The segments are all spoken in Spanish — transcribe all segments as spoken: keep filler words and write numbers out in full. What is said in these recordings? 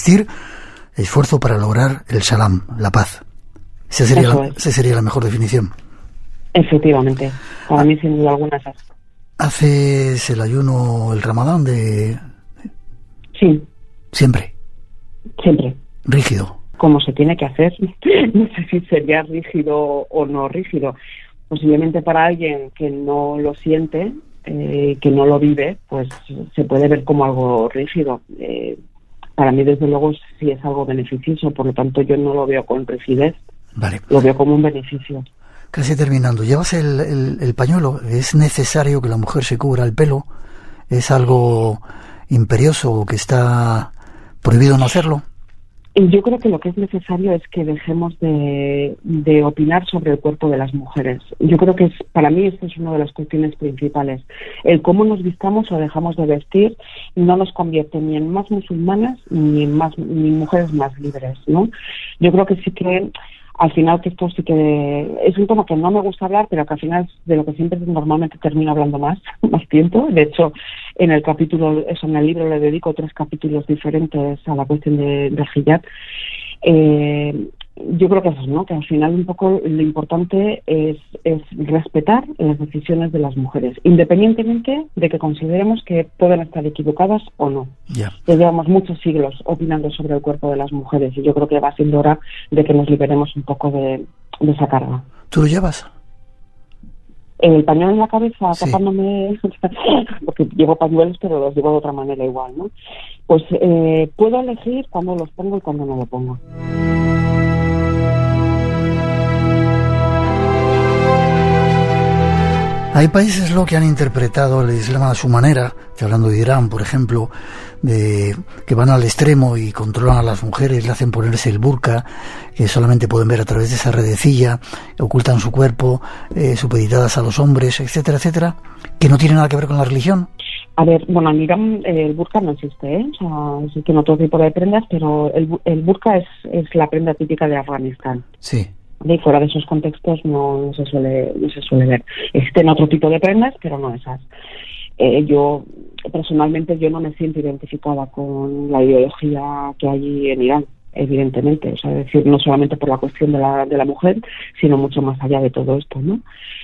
vestir, esfuerzo para lograr el salam, la paz. Esa sería, la, esa sería la mejor definición. Efectivamente, para ah, mí sin duda alguna esas. ¿Haces el ayuno, el Ramadán de...? Sí. ¿Siempre? Siempre. ¿Rígido? Como se tiene que hacer. No sé si sería rígido o no rígido. Posiblemente para alguien que no lo siente, eh, que no lo vive, pues se puede ver como algo rígido. Eh, para mí, desde luego, sí es algo beneficioso, por lo tanto yo no lo veo con rigidez. Vale. Lo veo como un beneficio. Casi terminando, ¿llevas el, el, el pañuelo? ¿Es necesario que la mujer se cubra el pelo? ¿Es algo imperioso o que está prohibido no hacerlo? Yo creo que lo que es necesario es que dejemos de, de opinar sobre el cuerpo de las mujeres. Yo creo que es, para mí esto es una de las cuestiones principales. El cómo nos vistamos o dejamos de vestir no nos convierte ni en más musulmanas ni en más ni mujeres más libres, ¿no? Yo creo que sí que al final que esto sí que es un tema que no me gusta hablar, pero que al final es de lo que siempre normalmente termino hablando más, más tiempo. De hecho, en el capítulo, eso en el libro le dedico tres capítulos diferentes a la cuestión de, de hijab. Eh, yo creo que eso, ¿no? Que al final un poco lo importante es, es respetar las decisiones de las mujeres, independientemente de que consideremos que pueden estar equivocadas o no. Yeah. Ya llevamos muchos siglos opinando sobre el cuerpo de las mujeres y yo creo que va siendo hora de que nos liberemos un poco de, de esa carga. ¿Tú lo llevas? El pañuelo en la cabeza, sí. Tapándome, porque llevo pañuelos, pero los llevo de otra manera igual, ¿no? Pues eh, puedo elegir cuándo los pongo y cuándo no lo pongo. Hay países lo que han interpretado el Islam a su manera, que hablando de Irán, por ejemplo, de que van al extremo y controlan a las mujeres, le hacen ponerse el burka, que solamente pueden ver a través de esa redecilla, ocultan su cuerpo, eh, supeditadas a los hombres, etcétera, etcétera, que no tiene nada que ver con la religión. A ver, bueno, en Irán eh, el burka no existe, ¿eh? O sea, existen otro tipo de prendas, pero el, el burka es, es la prenda típica de Afganistán. Sí. Y fuera de esos contextos no, no se suele no se suele ver. Existen otro tipo de prendas, pero no esas. Eh, yo, personalmente, yo no me siento identificada con la ideología que hay en Irán, evidentemente. O sea, es decir, no solamente por la cuestión de la, de la mujer, sino mucho más allá de todo esto, ¿no?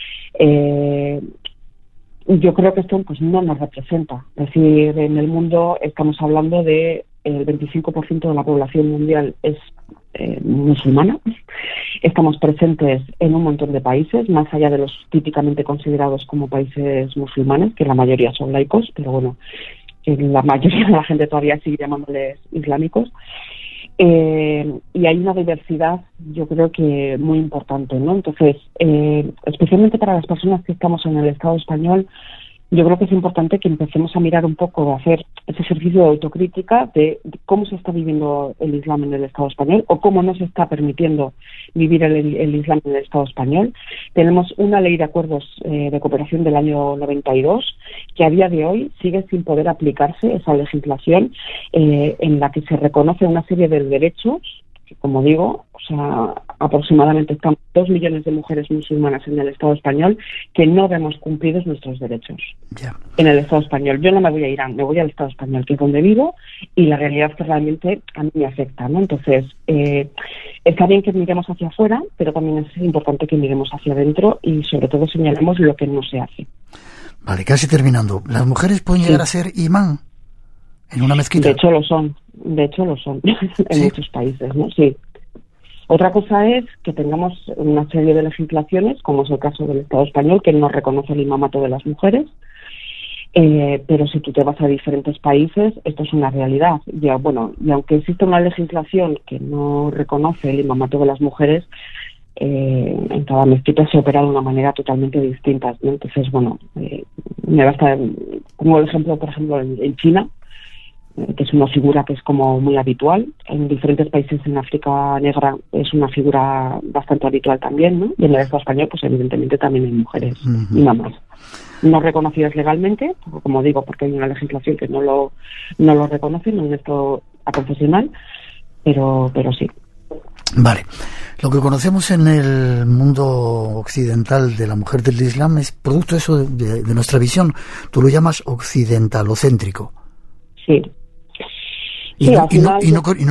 Eh, yo creo que esto pues no nos representa. Es decir, en el mundo estamos hablando de el veinticinco por ciento de la población mundial es eh, musulmana. Estamos presentes en un montón de países, más allá de los típicamente considerados como países musulmanes, que la mayoría son laicos, pero bueno, la mayoría de la gente todavía sigue llamándoles islámicos. Eh, y hay una diversidad, yo creo que muy importante, ¿no? Entonces, eh, especialmente para las personas que estamos en el Estado español, yo creo que es importante que empecemos a mirar un poco, a hacer ese ejercicio de autocrítica de, de cómo se está viviendo el Islam en el Estado español o cómo no se está permitiendo vivir el, el Islam en el Estado español. Tenemos una ley de acuerdos eh, de cooperación del año noventa y dos que a día de hoy sigue sin poder aplicarse esa legislación eh, en la que se reconoce una serie de derechos que, como digo, o sea, aproximadamente están dos millones de mujeres musulmanas en el Estado español que no vemos cumplidos nuestros derechos yeah. en el Estado español. Yo no me voy a Irán, me voy al Estado español, que es donde vivo, y la realidad es que realmente a mí me afecta, ¿no? Entonces, eh, está bien que miremos hacia afuera, pero también es importante que miremos hacia adentro y sobre todo señalemos lo que no se hace. Vale, casi terminando. ¿Las mujeres pueden sí. llegar a ser imán en una mezquita? De hecho lo son, de hecho lo son en ¿Sí? muchos países, ¿no? Sí. Otra cosa es que tengamos una serie de legislaciones, como es el caso del Estado español, que no reconoce el imamato de las mujeres, eh, pero si tú te vas a diferentes países, esto es una realidad. Ya, bueno, y aunque existe una legislación que no reconoce el imamato de las mujeres, eh, en cada mezquita se opera de una manera totalmente distinta, ¿no? Entonces, bueno, eh, me basta, como el ejemplo, por ejemplo, en, en China, que es una figura que es como muy habitual. En diferentes países en África negra es una figura bastante habitual también, ¿no? Y en el Estado español, pues evidentemente también hay mujeres uh-huh. imamos. No reconocidas legalmente, como digo, porque hay una legislación que no lo no lo reconoce, no en esto aconfesional, pero, pero sí. Vale. Lo que conocemos en el mundo occidental de la mujer del Islam es producto eso de, de, de nuestra visión. Tú lo llamas occidentalocéntrico. Sí. Y, sí, no, al y, no, final... y, no, y no